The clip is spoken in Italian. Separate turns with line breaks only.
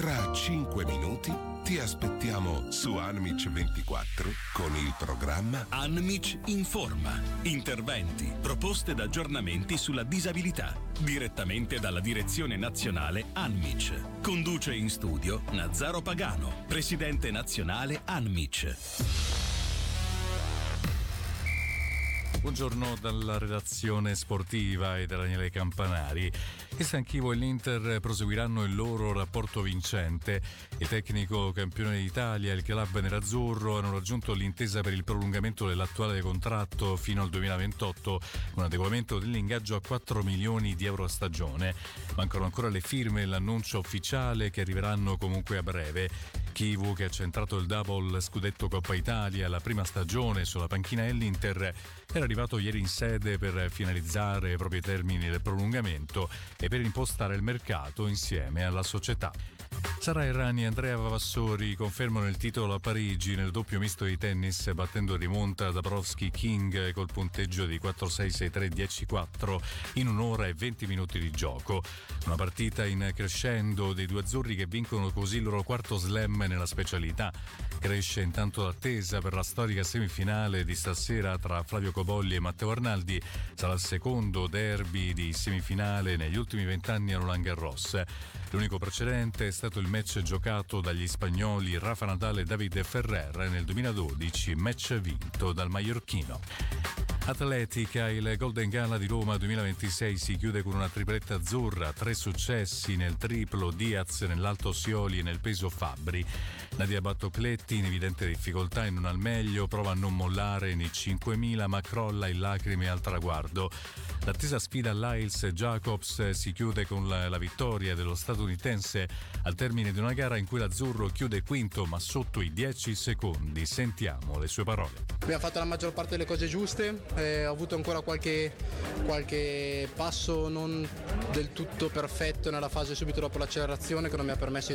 Tra 5 minuti ti aspettiamo su Anmic 24 con il programma
Anmic Informa. Interventi, proposte ed aggiornamenti sulla disabilità. Direttamente dalla direzione nazionale Anmic. Conduce in studio Nazzaro Pagano, presidente nazionale Anmic.
Buongiorno dalla redazione sportiva e da Daniele Campanari. Il San Chievo e l'Inter proseguiranno il loro rapporto vincente. Il tecnico campione d'Italia e il club nerazzurro hanno raggiunto l'intesa per il prolungamento dell'attuale contratto fino al 2028, con adeguamento dell'ingaggio a 4 milioni di euro a stagione. Mancano ancora le firme e l'annuncio ufficiale che arriveranno comunque a breve. Chievo, che ha centrato il double scudetto Coppa Italia la prima stagione sulla panchina dell'Inter, era arrivato ieri in sede per finalizzare i propri termini del prolungamento e per impostare il mercato insieme alla società. Sara Errani e Andrea Vavassori confermano il titolo a Parigi nel doppio misto di tennis, battendo rimonta Dabrowski King col punteggio di 4-6, 6-3, 10-4 in un'ora e 20 minuti di gioco. Una partita in crescendo dei due azzurri che vincono così il loro quarto slam nella specialità. Cresce intanto l'attesa per la storica semifinale di stasera tra Flavio Cobolli e Matteo Arnaldi. Sarà il secondo derby di semifinale negli ultimi 20 anni a Roland Garros. L'unico precedente è stato il match giocato dagli spagnoli Rafa Nadal e David Ferrer nel 2012, match vinto dal maiorchino. Atletica, il Golden Gala di Roma 2026 si chiude con una tripletta azzurra, 3 successi nel triplo Diaz, nell'alto Sioli e nel peso Fabbri. Nadia Battocletti, in evidente difficoltà e non al meglio, prova a non mollare nei 5.000 ma crolla in lacrime al traguardo. L'attesa sfida Lyles Jacobs si chiude con la vittoria dello statunitense al termine di una gara in cui l'azzurro chiude quinto ma sotto i 10 secondi. Sentiamo le sue parole.
Abbiamo fatto la maggior parte delle cose giuste, ho avuto ancora qualche passo non del tutto perfetto nella fase subito dopo l'accelerazione che non mi ha permesso